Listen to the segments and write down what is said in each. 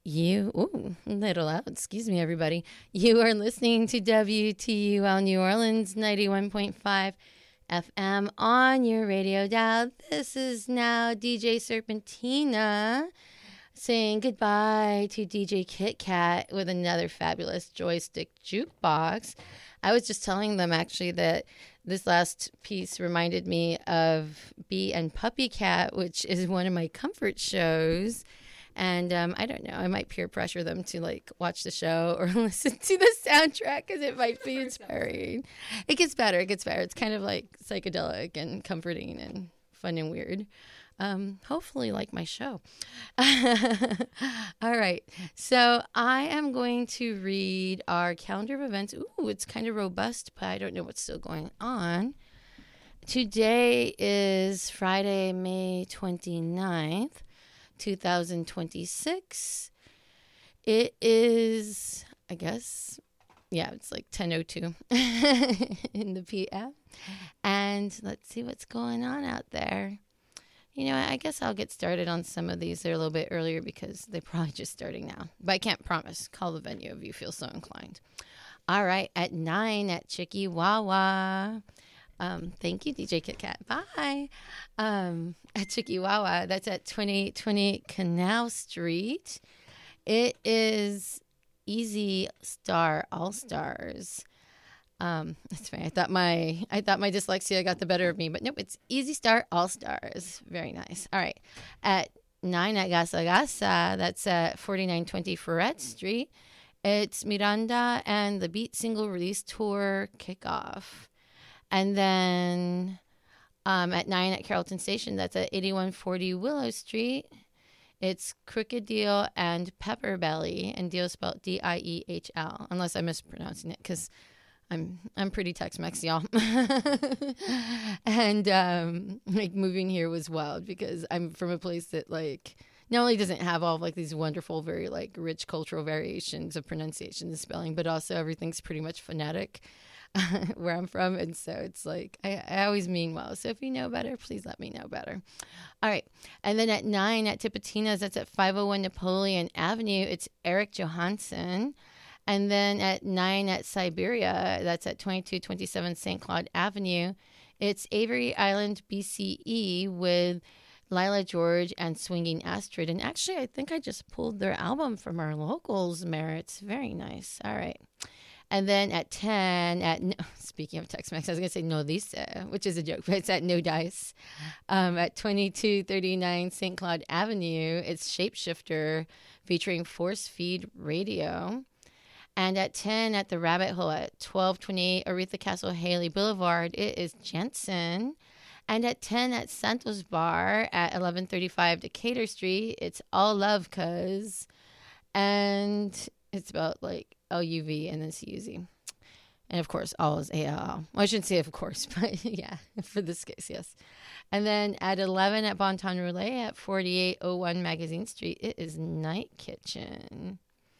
Little loud. Excuse me, everybody. You are listening to WTUL New Orleans 91.5 FM on your radio dial. This is now DJ Serpentina saying goodbye to DJ Kit Kat with another fabulous joystick jukebox. I was just telling them actually that this last piece reminded me of Bee and Puppy Cat, which is one of my comfort shows. And I don't know, I might peer pressure them to like watch the show or listen to the soundtrack because it might be inspiring. It gets better. It's kind of like psychedelic and comforting and fun and weird. Hopefully like my show. All right. So I am going to read our calendar of events. Ooh, it's kind of robust, but I don't know what's still going on. Today is Friday, May 29th. 2026. It is, I guess, it's like 10:02 in the PM. And let's see what's going on out there. You know, I guess I'll get started on some of these. They're a little bit earlier because they're probably just starting now. But I can't promise. Call the venue if you feel so inclined. All right, at 9 at Chicky Wawa. Thank you, DJ Kit Kat. Bye. At Chicky Wawa, that's at 2820 Canal Street. It is Easy Star All Stars. That's funny. I thought my dyslexia got the better of me, but nope, it's Easy Star All Stars. Very nice. All right. At 9 at Gasa Gasa, that's at 4920 Ferret Street. It's Miranda and the Beat Single Release Tour Kickoff. And then at 9 at Carrollton Station, that's at 8140 Willow Street. It's Crooked Deal and Pepper Belly, and Deal spelled Diehl, unless I'm mispronouncing it, because I'm pretty Tex-Mex, y'all. And like moving here was wild because I'm from a place that like not only doesn't have all of like these wonderful, very like rich cultural variations of pronunciation and spelling, but also everything's pretty much phonetic. Where I'm from, and so it's like I always mean well, so if you know better, please let me know better. All right. And then at 9 at Tipitina's, that's at 501 Napoleon Avenue, it's Eric Johansson. And then at 9 at Siberia, that's at 2227 St. Claude Avenue, it's Avery Island BCE with Lila George and Swinging Astrid. And actually, I think I just pulled their album from our locals, Merritt's. Very nice. All right. And then at 10, speaking of Tex-Mex, I was going to say No Dice, which is a joke, but it's at No Dice. At 2239 St. Claude Avenue, it's Shapeshifter featuring Force Feed Radio. And at 10 at the Rabbit Hole at 1228 Aretha Castle Haley Boulevard, it is Jensen. And at 10 at Santos Bar at 1135 Decatur Street, it's All Love Cuz. And it's about like LUV and then CUZ. And of course, all is ALL. Well, I shouldn't say of course, but yeah, for this case, yes. And then at 11 at Bon Ton Roulette at 4801 Magazine Street, it is Night Kitchen.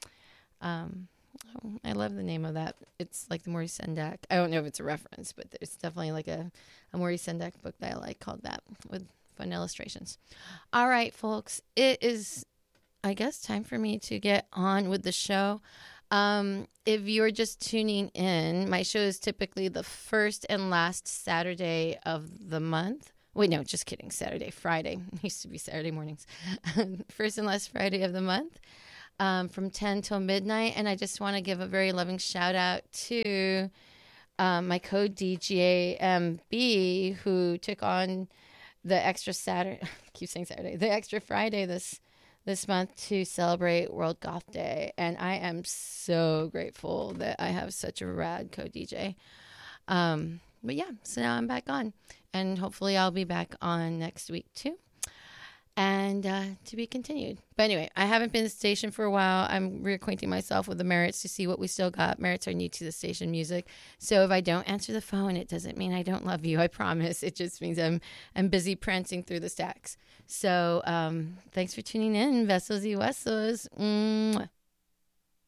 I love the name of that. It's like the Maurice Sendak. I don't know if it's a reference, but there's definitely like a Maurice Sendak book that I like called that with fun illustrations. All right, folks, it is, I guess, time for me to get on with the show. If you're just tuning in, my show is typically the first and last Saturday of the month. Wait, no, just kidding. Friday. It used to be Saturday mornings. First and last Friday of the month, from 10 till midnight. And I just want to give a very loving shout out to my co-DJ MB, who took on the extra Saturday. I keep saying Saturday. The extra Friday this month to celebrate World Goth Day. And I am so grateful that I have such a rad co-DJ. But yeah, so now I'm back on. And hopefully I'll be back on next week too. And to be continued. But anyway, I haven't been to the station for a while. I'm reacquainting myself with the Merritts to see what we still got. Merritts are new to the station music. So if I don't answer the phone, it doesn't mean I don't love you. I promise. It just means I'm busy prancing through the stacks. So thanks for tuning in, Vessels y Huesos. Mwah.